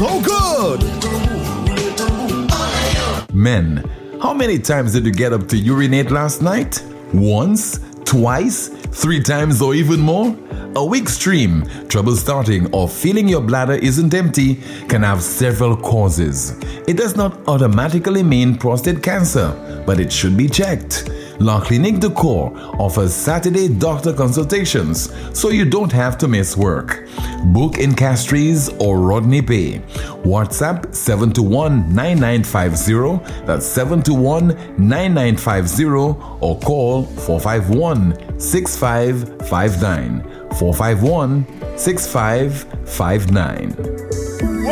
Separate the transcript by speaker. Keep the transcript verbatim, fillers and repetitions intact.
Speaker 1: so good. Men, how many times did you get up to urinate last night? Once? Twice? Three times or even more? A weak stream, trouble starting, or feeling your bladder isn't empty can have several causes. It does not automatically mean prostate cancer, but it should be checked. La Clinique de Corps offers Saturday doctor consultations so you don't have to miss work. Book in Castries or Rodney Bay. WhatsApp seven two one, nine nine five zero, that's seven two one, nine nine five zero, or call four five one, six five five nine. four five one, six five five nine.